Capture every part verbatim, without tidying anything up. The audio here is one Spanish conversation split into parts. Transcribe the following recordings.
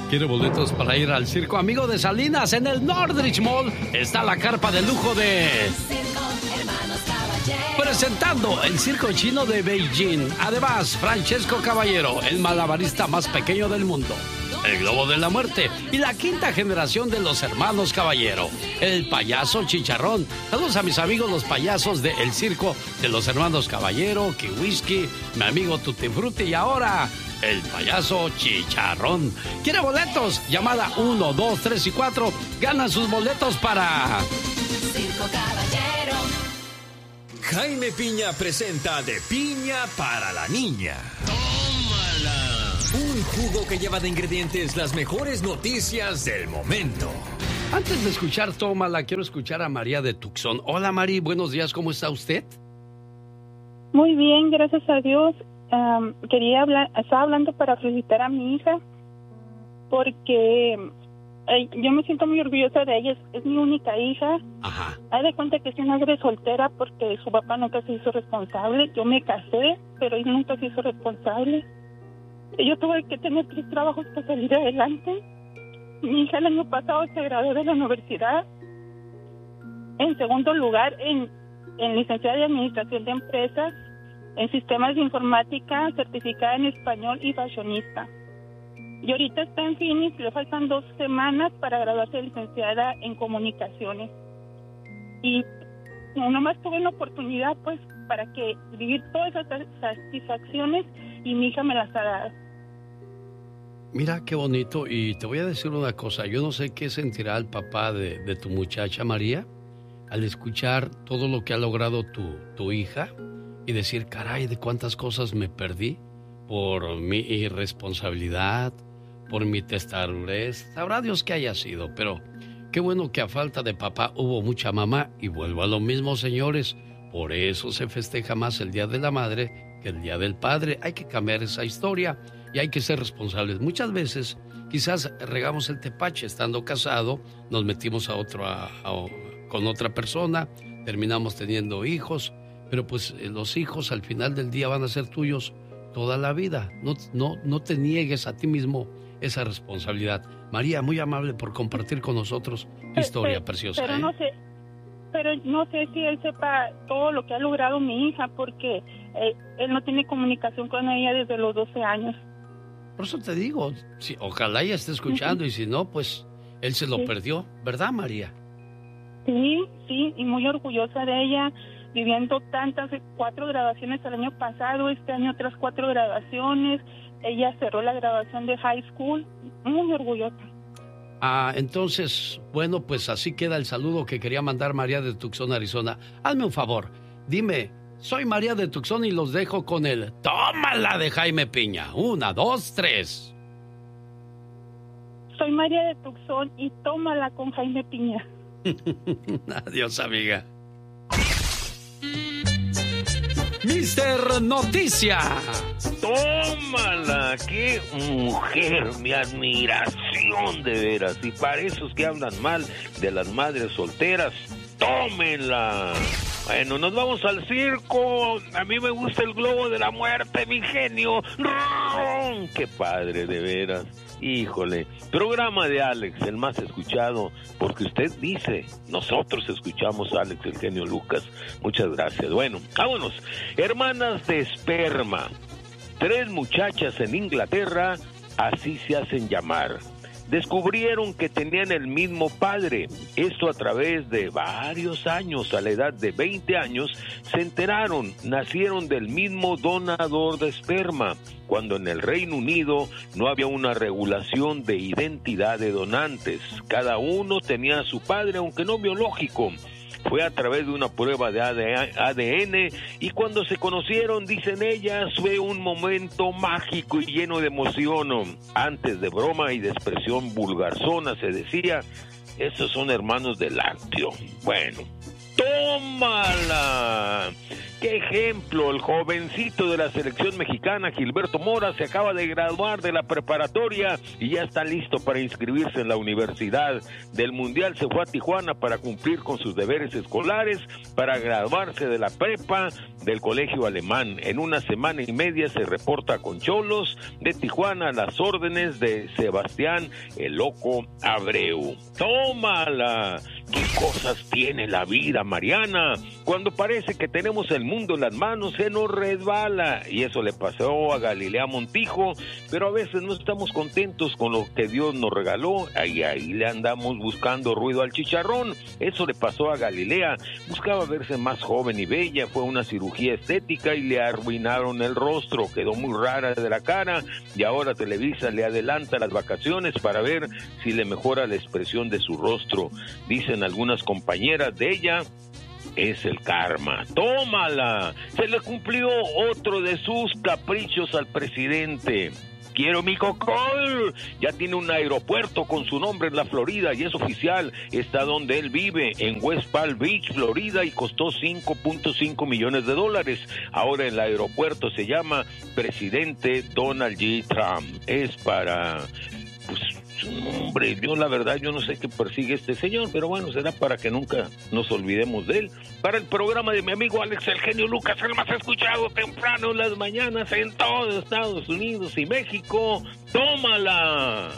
¿Quiere boletos para ir al circo Amigo de Salinas en el Nordrich Mall? Está la carpa de lujo de... Presentando el circo chino de Beijing. Además, Francesco Caballero, el malabarista más pequeño del mundo. El Globo de la Muerte y la quinta generación de los hermanos Caballero. El payaso Chicharrón. Saludos a mis amigos los payasos del circo de los hermanos Caballero, Kiwiski, mi amigo Tutti Frutti y ahora el payaso Chicharrón. ¿Quiere boletos? Llamada uno, dos, tres y cuatro. Ganan sus boletos para... Circo Caballero. Jaime Piña presenta De Piña para la Niña. Un jugo que lleva de ingredientes las mejores noticias del momento. Antes de escuchar Tómala, quiero escuchar a María de Tucson. Hola, Mari, buenos días, ¿cómo está usted? Muy bien, gracias a Dios. Um, quería hablar, estaba hablando para felicitar a mi hija porque eh, yo me siento muy orgullosa de ella, es, es mi única hija. Ajá. Haz de cuenta que es una madre soltera porque su papá nunca se hizo responsable. Yo me casé, pero él nunca se hizo responsable. Yo tuve que tener tres trabajos para salir adelante. Mi hija el año pasado se graduó de la universidad. En segundo lugar, en, en licenciada de Administración de Empresas, en Sistemas de Informática, certificada en Español y fashionista. Y ahorita está en Phoenix, le faltan dos semanas para graduarse de licenciada en Comunicaciones. Y no, nomás tuve la oportunidad, pues, para que vivir todas esas satisfacciones y mi hija me las ha dado. Mira qué bonito, y te voy a decir una cosa, yo no sé qué sentirá el papá de, de tu muchacha María al escuchar todo lo que ha logrado tu, tu hija y decir, caray, de cuántas cosas me perdí por mi irresponsabilidad, por mi testarudez, sabrá Dios que haya sido, pero qué bueno que a falta de papá hubo mucha mamá, y vuelvo a lo mismo, señores, por eso se festeja más el Día de la Madre que el Día del Padre. Hay que cambiar esa historia y hay que ser responsables. Muchas veces quizás regamos el tepache estando casado, nos metimos a otro a, a, con otra persona, terminamos teniendo hijos, pero pues los hijos al final del día van a ser tuyos toda la vida. No, no, no te niegues a ti mismo esa responsabilidad. María, muy amable por compartir con nosotros tu historia pero, preciosa. Pero ¿eh? no sé, pero no sé si él sepa todo lo que ha logrado mi hija, porque eh, él no tiene comunicación con ella desde los doce años. Por eso te digo, si, ojalá ella esté escuchando, uh-huh. Y si no, pues él se lo sí. perdió, ¿verdad, María? Sí, sí, y muy orgullosa de ella, viviendo tantas, cuatro graduaciones el año pasado, este año otras cuatro graduaciones. Ella cerró la graduación de high school, muy orgullosa. Ah, entonces, bueno, pues así queda el saludo que quería mandar María de Tucson, Arizona. Hazme un favor, dime, soy María de Tucson y los dejo con el Tómala de Jaime Piña. Una, dos, tres. Soy María de Tucson y tómala con Jaime Piña. Adiós, amiga. mister Noticia. Tómala, qué mujer, mi admiración de veras. Y para esos que hablan mal de las madres solteras, tómenla. Bueno, nos vamos al circo. A mí me gusta el Globo de la Muerte, mi genio. ¡Ron! Qué padre, de veras. Híjole, programa de Alex, el más escuchado, porque usted dice, nosotros escuchamos a Alex, el genio Lucas. Muchas gracias. Bueno, vámonos. Hermanas de esperma. Tres muchachas en Inglaterra, así se hacen llamar. Descubrieron que tenían el mismo padre. Esto a través de varios años. A la edad de veinte años se enteraron, nacieron del mismo donador de esperma, cuando en el Reino Unido no había una regulación de identidad de donantes. Cada uno tenía a su padre, aunque no biológico. Fue a través de una prueba de A D N y cuando se conocieron, dicen ellas, fue un momento mágico y lleno de emoción. Antes de broma y de expresión vulgarzona se decía, estos son hermanos de lácteo. Bueno, tómala. ¡Qué ejemplo! El jovencito de la selección mexicana, Gilberto Mora, se acaba de graduar de la preparatoria y ya está listo para inscribirse en la universidad. Del Mundial se fue a Tijuana para cumplir con sus deberes escolares, para graduarse de la prepa del colegio alemán. En una semana y media se reporta con Cholos de Tijuana a las órdenes de Sebastián el Loco Abreu. ¡Tómala! ¿Qué cosas tiene la vida, Mariana? Cuando parece que tenemos el mundo en las manos, se nos resbala. Y eso le pasó a Galilea Montijo, pero a veces no estamos contentos con lo que Dios nos regaló. Ahí, ahí le andamos buscando ruido al chicharrón. Eso le pasó a Galilea. Buscaba verse más joven y bella. Fue una cirugía estética y le arruinaron el rostro. Quedó muy rara de la cara y ahora Televisa le adelanta las vacaciones para ver si le mejora la expresión de su rostro. Dicen algunas compañeras de ella, es el karma. ¡Tómala! Se le cumplió otro de sus caprichos al presidente. Quiero mi cocol. Ya tiene un aeropuerto con su nombre en la Florida y es oficial. Está donde él vive, en West Palm Beach, Florida, y costó cinco punto cinco millones de dólares. Ahora el aeropuerto se llama Presidente Donald J. Trump. Es para... pues, hombre, yo la verdad, yo no sé qué persigue este señor, pero bueno, será para que nunca nos olvidemos de él. Para el programa de mi amigo Alex El Genio Lucas, el más escuchado temprano en las mañanas en todo Estados Unidos y México. ¡Tómala!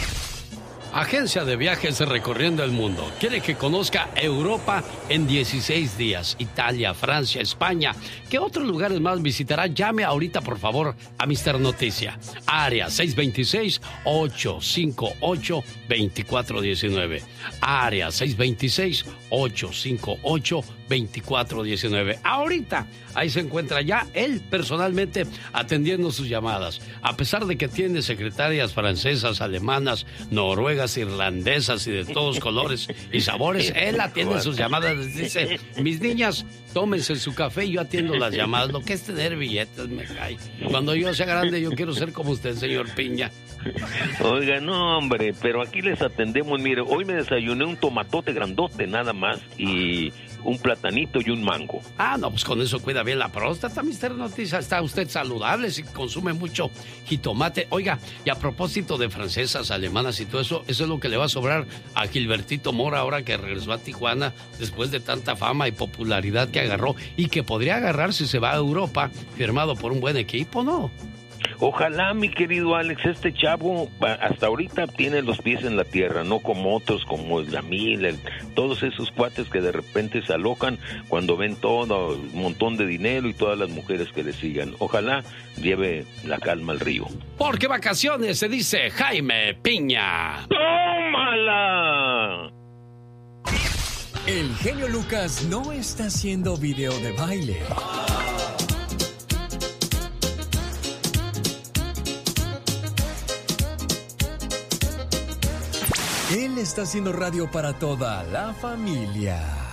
Agencia de viajes recorriendo el mundo. Quiere que conozca Europa en dieciséis días. Italia, Francia, España. ¿Qué otros lugares más visitará? Llame ahorita, por favor, a mister Noticia. Área seis dos seis, ocho cinco ocho, dos cuatro uno nueve. Área seis dos seis, ocho cinco ocho, dos cuatro uno nueve. Ahorita, ahí se encuentra ya él personalmente atendiendo sus llamadas. A pesar de que tiene secretarias francesas, alemanas, noruegas, irlandesas y de todos colores y sabores, él atiende sus llamadas. Les dice, mis niñas, tómense su café y yo atiendo las llamadas. Lo que es tener billetes me cae. Cuando yo sea grande yo quiero ser como usted, señor Piña. Oiga, no, hombre, pero aquí les atendemos. Mire, hoy me desayuné un tomatote grandote nada más y un platanito y un mango. Ah, no, pues con eso cuida bien la próstata, mister Noticia. Está usted saludable si consume mucho jitomate. Oiga, y a propósito de francesas, alemanas y todo eso, eso es lo que le va a sobrar a Gilbertito Mora ahora que regresó a Tijuana después de tanta fama y popularidad que agarró y que podría agarrar si se va a Europa, firmado por un buen equipo, ¿no? Ojalá, mi querido Alex, este chavo hasta ahorita tiene los pies en la tierra, no como otros, como el Yamil, el, todos esos cuates que de repente se alocan cuando ven todo, un montón de dinero y todas las mujeres que le sigan. Ojalá lleve la calma al río. Porque vacaciones, se dice Jaime Piña. ¡Tómala! El genio Lucas no está haciendo video de baile. Él está haciendo radio para toda la familia.